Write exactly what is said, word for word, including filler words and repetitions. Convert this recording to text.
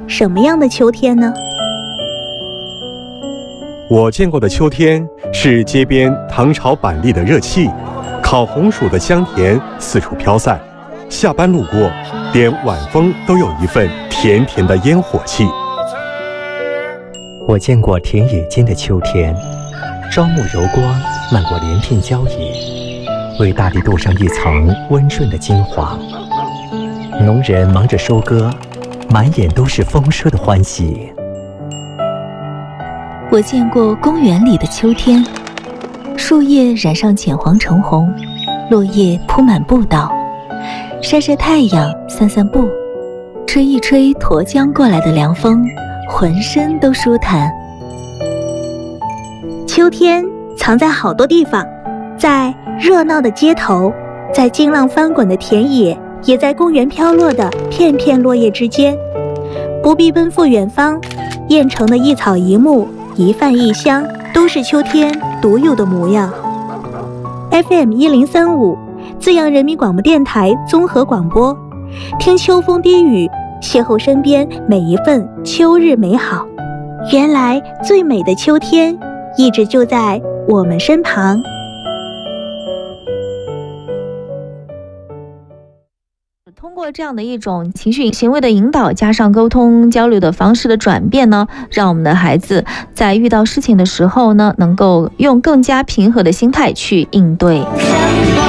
什么样的秋天呢？ 我见过的秋天是街边糖炒板栗的热气，烤红薯的香甜四处飘散，下班路过，连晚风都有一份甜甜的烟火气。 我见过田野间的秋天，朝暮柔光漫过连片郊野，为大地镀上一层温润的金黄。农人忙着收割，满眼都是丰收的欢喜。 我见过公园里的秋天，树叶染上浅黄橙红，落叶铺满步道，晒晒太阳，散散步，吹一吹沱江过来的凉风，浑身都舒坦。 秋天藏在好多地方，在热闹的街头，在惊浪翻滚的田野，也在公园飘落的片片落叶之间。不必奔赴远方，燕城的一草一木，一饭一香，都是秋天独有的模样。F M 一零三五，资阳人民广播电台综合广播，听秋风低语，邂逅身边每一份秋日美好。原来最美的秋天，一直就在我们身旁。 通过这样的一种情绪行为的引导，加上沟通交流的方式的转变呢，让我们的孩子在遇到事情的时候呢，能够用更加平和的心态去应对。